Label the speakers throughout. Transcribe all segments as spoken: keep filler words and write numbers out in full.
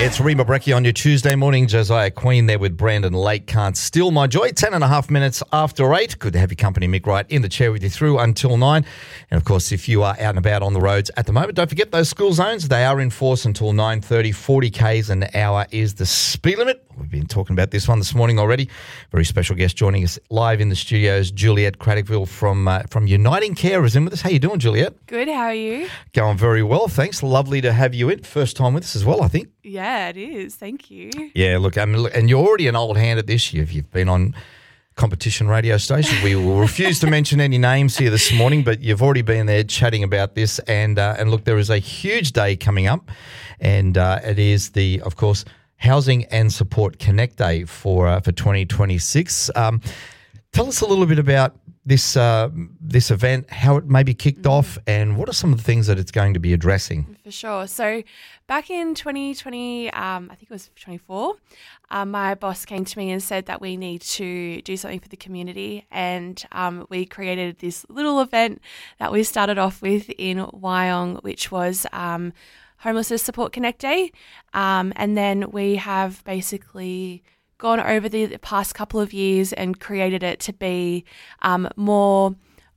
Speaker 1: It's Rima Brecchi on your Tuesday morning. Josiah Queen there with Brandon Lake. Can't steal my joy. Ten and a half minutes after eight. Good to have your company, Mick Wright, in the chair with you through until nine. And, of course, if you are out and about on the roads at the moment, don't forget those school zones. They are in force until nine thirty. forty kays an hour is the speed limit. We've been talking about this one this morning already. Very special guest joining us live in the studios, Juliet Craddockville from uh, from Uniting Care is in with us. How you doing, Juliet?
Speaker 2: Good, how are you?
Speaker 1: Going very well, thanks. Lovely to have you in. First time with us as well, I think.
Speaker 2: Yeah, it is. Thank you.
Speaker 1: Yeah, look, I mean, look, and you're already an old hand at this. You've, you've been on competition radio stations. We will refuse to mention any names here this morning, but you've already been there chatting about this. And uh, and look, there is a huge day coming up, and uh, it is the, of course, Housing and Support Connect Day for uh, for twenty twenty-six. Um, tell us a little bit about this uh, this event, how it maybe kicked mm-hmm. off, and what are some of the things that it's going to be addressing?
Speaker 2: For sure. So back in twenty twenty, um, I think it was twenty-four, um, my boss came to me and said that we need to do something for the community, and um, we created this little event that we started off with in Wyong, which was um, Homelessness Support Connect Day, um, and then we have basically gone over the past couple of years and created it to be um, more,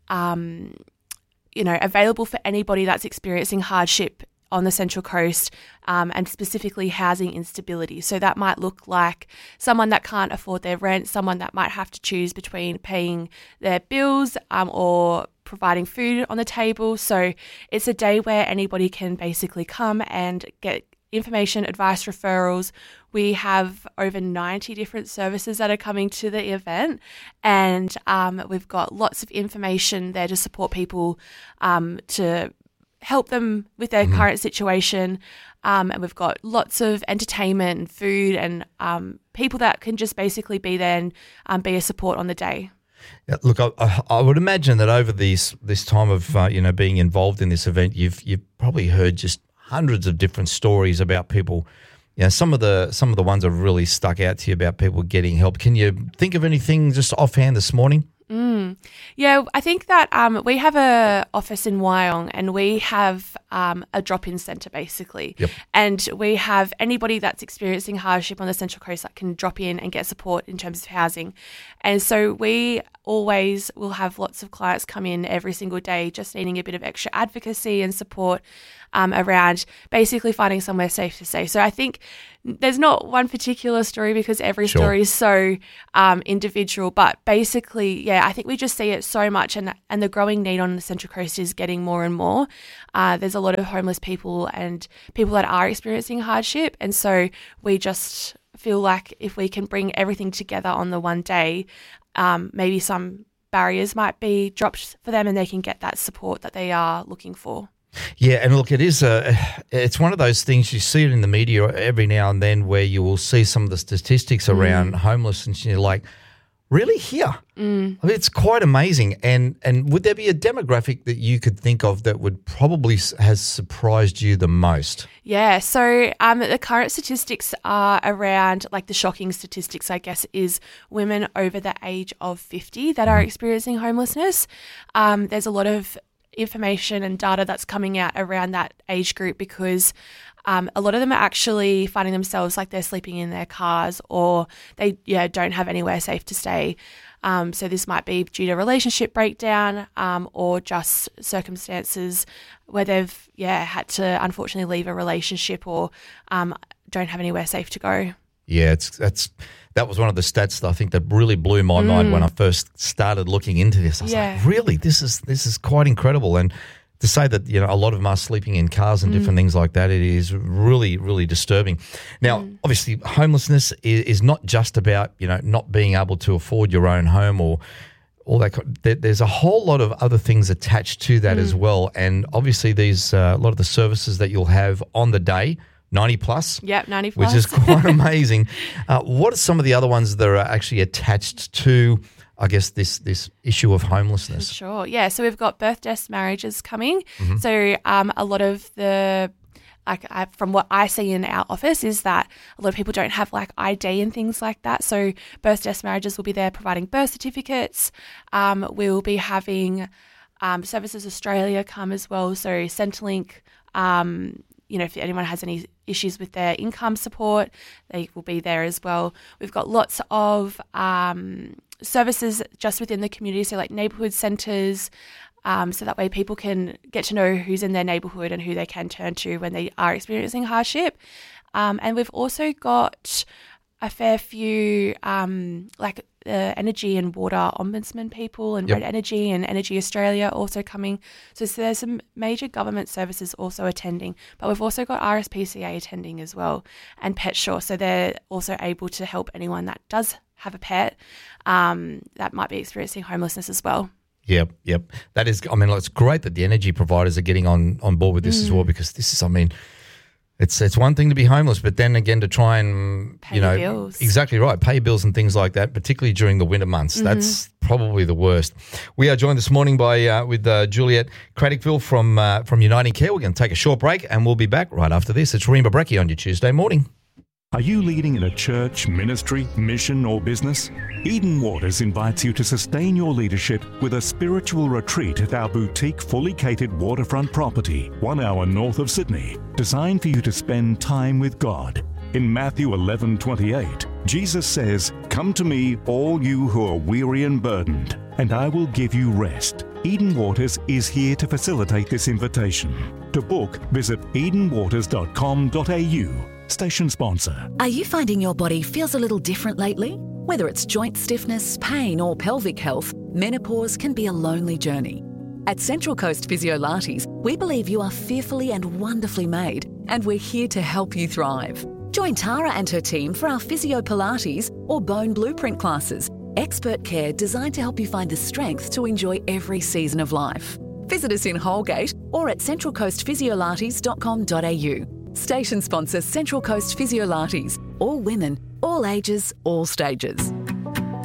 Speaker 2: um, you know, available for anybody that's experiencing hardship on the Central Coast, um, and specifically housing instability. So that might look like someone that can't afford their rent, someone that might have to choose between paying their bills um, or providing food on the table. So it's a day where anybody can basically come and get information, advice, referrals. We have over ninety different services that are coming to the event, and um, we've got lots of information there to support people um, to help them with their mm-hmm. current situation. Um, and we've got lots of entertainment and food and um, people that can just basically be there and um, be a support on the day.
Speaker 1: Yeah, look, I, I would imagine that over this this time of uh, you know being involved in this event, you've you've probably heard just hundreds of different stories about people. You know, some of the some of the ones have really stuck out to you about people getting help. Can you think of anything just offhand this morning?
Speaker 2: Mm. Yeah, I think that um, we have a office in Wyong, and we have um, a drop-in centre basically.
Speaker 1: Yep.
Speaker 2: And we have anybody that's experiencing hardship on the Central Coast that can drop in and get support in terms of housing. And so we always will have lots of clients come in every single day just needing a bit of extra advocacy and support um, around basically finding somewhere safe to stay. So I think there's not one particular story because every
Speaker 1: Sure.
Speaker 2: story is so um, individual, but basically, yeah, I think we just see it so much, and and the growing need on the Central Coast is getting more and more. Uh, there's a lot of homeless people and people that are experiencing hardship, and so we just feel like if we can bring everything together on the one day, um, maybe some barriers might be dropped for them and they can get that support that they are looking for.
Speaker 1: Yeah, and look, it is a, it's one of those things, you see it in the media every now and then where you will see some of the statistics around mm. homelessness and you're like, really here? Mm. I mean, it's quite amazing. And and would there be a demographic that you could think of that would probably has surprised you the most?
Speaker 2: Yeah, so um, the current statistics are around, like the shocking statistics, I guess, is women over the age of fifty that are experiencing homelessness. Um, there's a lot of information and data that's coming out around that age group because um, a lot of them are actually finding themselves like they're sleeping in their cars or they yeah don't have anywhere safe to stay. Um, so this might be due to relationship breakdown um, or just circumstances where they've yeah had to unfortunately leave a relationship or um, don't have anywhere safe to go.
Speaker 1: Yeah, it's that's that was one of the stats that I think that really blew my mm. mind when I first started looking into this. I was
Speaker 2: yeah.
Speaker 1: like, really, this is this is quite incredible. And to say that, you know, a lot of them are sleeping in cars and mm. different things like that, it is really, really disturbing. Now, mm. obviously, homelessness is, is not just about, you know, not being able to afford your own home or all that. There's a whole lot of other things attached to that mm. as well. And obviously, these uh, a lot of the services that you'll have on the day, ninety plus.
Speaker 2: Yep, ninety plus.
Speaker 1: Which is quite amazing. Uh, what are some of the other ones that are actually attached to, I guess, this this issue of homelessness?
Speaker 2: Sure, yeah. So we've got birth, deaths, marriages coming.
Speaker 1: Mm-hmm.
Speaker 2: So um, a lot of the, like I, from what I see in our office is that a lot of people don't have like I D and things like that. So birth, deaths, marriages will be there providing birth certificates. Um, we'll be having um, Services Australia come as well. So Centrelink, um, you know, if anyone has any issues with their income support, they will be there as well. We've got lots of um, services just within the community, so like neighbourhood centres, um, so that way people can get to know who's in their neighbourhood and who they can turn to when they are experiencing hardship. Um, and we've also got a fair few um, like the energy and water ombudsman people and
Speaker 1: Yep.
Speaker 2: Red Energy and Energy Australia also coming. So, so there's some major government services also attending, but we've also got R S P C A attending as well and PetSure. So they're also able to help anyone that does have a pet um, that might be experiencing homelessness as well.
Speaker 1: Yep, yep. That is, I mean, it's great that the energy providers are getting on, on board with this mm. as well, because this is, I mean, It's it's one thing to be homeless, but then again to try and,
Speaker 2: pay
Speaker 1: you know,
Speaker 2: bills.
Speaker 1: Exactly right, pay bills and things like that, particularly during the winter months. Mm-hmm. That's probably the worst. We are joined this morning by uh, with uh, Juliet Craddockville from uh, from Uniting Care. We're going to take a short break and we'll be back right after this. It's Reema Brecky on your Tuesday morning.
Speaker 3: Are you leading in a church, ministry, mission or business? Eden Waters invites you to sustain your leadership with a spiritual retreat at our boutique fully catered waterfront property, one hour north of Sydney, designed for you to spend time with God. In Matthew eleven twenty-eight, Jesus says, "Come to me, all you who are weary and burdened, and I will give you rest." Eden Waters is here to facilitate this invitation. To book, visit eden waters dot com dot a u. Station sponsor.
Speaker 4: Are you finding your body feels a little different lately? Whether it's joint stiffness, pain or pelvic health, menopause can be a lonely journey. At Central Coast Physiolates, we believe you are fearfully and wonderfully made, and we're here to help you thrive. Join Tara and her team for our Physio Pilates or Bone Blueprint classes. Expert care designed to help you find the strength to enjoy every season of life. Visit us in Holgate or at central coast physiolates dot com dot a u. Station sponsor Central Coast Physiolates. All women, all ages, all stages.